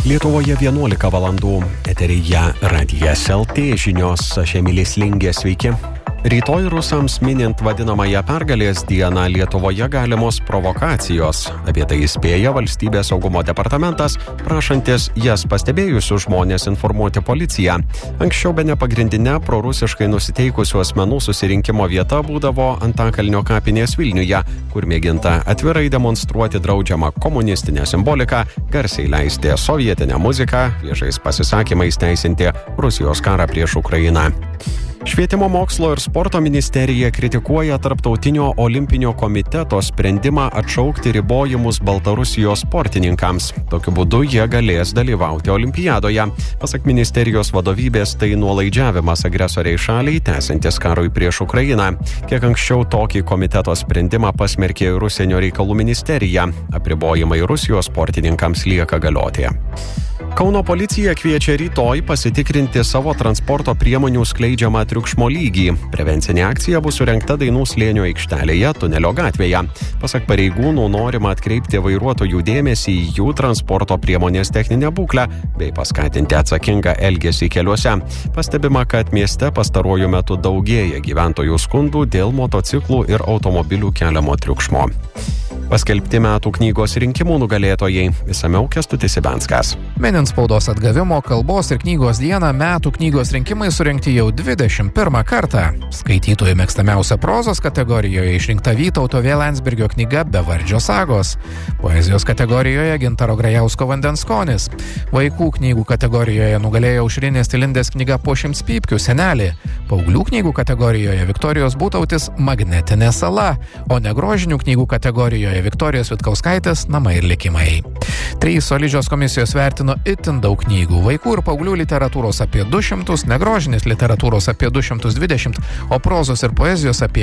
Lietuvoje 11 valandų. Eteryje Radijas LT žinios. Aš Emilis Lingė, sveiki. Rytoj rusams minint vadinamąją pergalės dieną Lietuvoje galimos provokacijos. Apie tai įspėja Valstybės saugumo departamentas, prašantis jas pastebėjusių žmonės informuoti policiją. Anksčiau bene pagrindinė prorusiškai nusiteikusių asmenų susirinkimo vieta būdavo Antakalnio kapinės Vilniuje, kur mėginta atvirai demonstruoti draudžiamą komunistinę simboliką, garsiai leisti sovietinę muziką, viešais pasisakymais teisinti Rusijos karą prieš Ukrainą. Švietimo mokslo ir sporto ministerija kritikuoja Tarptautinio olimpinio komiteto sprendimą atšaukti ribojimus Baltarusijos sportininkams. Tokiu būdu jie galės dalyvauti olimpiadoje. Pasak ministerijos vadovybės, tai nuolaidžiavimas agresoriai šaliai, tęsiantis karui prieš Ukrainą. Kiek anksčiau tokį komiteto sprendimą pasmerkė ir Užsienio reikalų ministerija. Apribojimai Rusijos sportininkams lieka galioti. Kauno policija kviečia rytoj pasitikrinti savo transporto priemonių skleidžiamą triukšmo lygį. Prevencinė akcija bus surengta Dainų slėnio aikštelėje, Tunelio gatvėje. Pasak pareigūnų, norima atkreipti vairuotojų dėmesį į jų transporto priemonės techninę būklę bei paskatinti atsakingą elgesį keliuose. Pastebima, kad mieste pastaruoju metu daugėja gyventojų skundų dėl motociklų ir automobilių keliamo triukšmo. Paskelbti metų knygos rinkimų nugalėtojai. Išsamiau Kęstutis Ibenskas. Minint spaudos atgavimo, kalbos ir knygos dieną, metų knygos rinkimai surengti jau 21 kartą. Skaitytojų mėgstamiausia prozos kategorijoje išrinkta Vytauto V. Landsbergio knyga Bevardžio sagos. Poezijos kategorijoje Gintaro Grajausko Vandens skonis. Vaikų knygų kategorijoje nugalėjo Aušrinės Tilindės knyga Po šimts pypkių senelį. Paauglių knygų kategorijoje Viktorijos Būtautis Magnetinė sala, o negrožinių knygų kategorijoje Viktorijos Vitkauskaitės Namai ir likimai. 3 solidžios komisijos vertino itin daug knygų. Vaikų ir paauglių literatūros apie 200, negrožinės literatūros apie 220, o prozos ir poezijos apie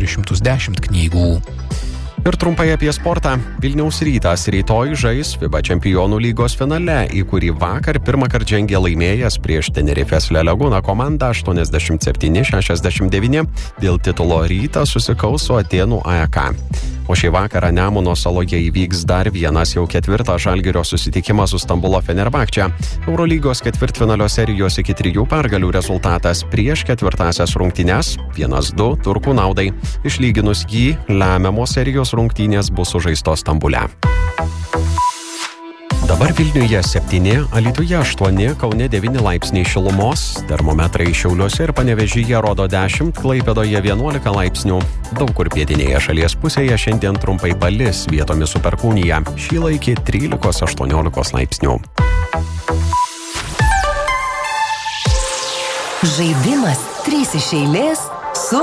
410 knygų. Ir trumpai apie sportą. Vilniaus Rytas rytoj žais FIBA Čempionų lygos finale, į kurį vakar pirmąkart žengė laimėjęs prieš Tenerifės Leleguną komandą 87-69. Dėl titulo Rytas susikaus su Atėnų AEK. O šį vakarą Nemuno saloje įvyks dar vienas jau 4 Žalgirio susitikimas su Stambulo Fenerbahče. Eurolygos ketvirtfinalio serijos iki 3 pergalių rezultatas prieš 4 rungtynes 1-2 turkų naudai. Išlyginus jį, lemiamos serijos rungtynės bus sužaistos Stambule. Dabar Vilniuje 7, Alytuje 8, Kaune 9 laipsniai šilumos, termometrai Šiauliuose ir Panevėžyje rodo 10, Klaipėdoje 11 laipsnių. Daug kur pietinėje šalies pusėje šiandien trumpai palis, vietomis su perkūnija, šyla iki 13-18 laipsnių. Žaidimas 3 iš eilės su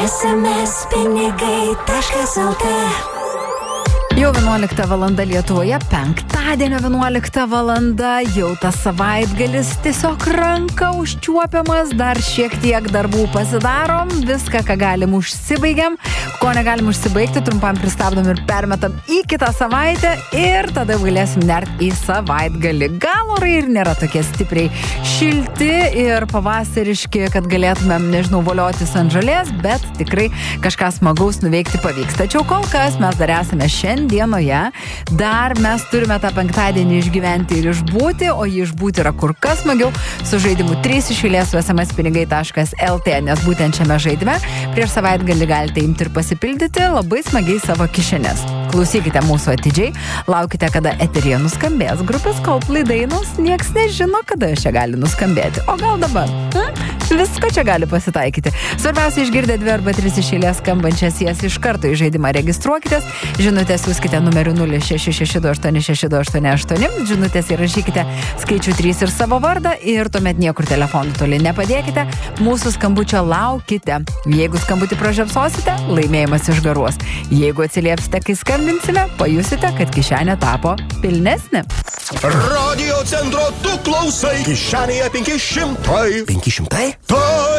sms-pinigai.lt. Jau 11 valanda Lietuvoje, penktadienio 11 valanda, jau tas savaitgalis tiesiog ranka užčiuopiamas, dar šiek tiek darbų pasidarom, viską, ką galim užsibaigiam, ko negalim užsibaigti, trumpam pristabdom ir permetam į kitą savaitę ir tada galėsim nert į savaitgalį. Gal orai ir nėra tokie stipriai šilti ir pavasariški, kad galėtumėm, voliotis ant žolės, bet tikrai kažką smagaus nuveikti pavyks. Tačiau kol kas mes dar esame dienoje, dar mes turime tą penktadienį išgyventi ir išbūti, o jį išbūti yra kur kas smagiau su žaidimu 3 iš eilės su sms-pinigai.lt, nes būtent šiame žaidime prieš savaitgalį galite imti ir pasipildyti labai smagiai savo kišenės. Klausykite mūsų atidžiai, laukite, kada eteryje nuskambės grupės Coldplay dainos, nieks nežino, kada čia gali nuskambėti. O gal dabar? Visko čia gali pasitaikyti. Svarbiausia, išgirdę 2 arba 3 iš eilės skambančias jas iš karto į žaidimą registruokitės, žinutės siųskite numeriu 0662888888, žinutės įrašykite skaičių 3 ir savo vardą ir tuomet niekur telefonų toli nepadėkite, mūsų skambučio laukite. Jeigu skambutį pražiopsosite, laimėjimas išgaruos. Jeigu atsiliepsite, kai skambinsime, pajusite, kad kišenė tapo pilnesnė. Radio centro tu klausai, kišenėje 500. 500? Tai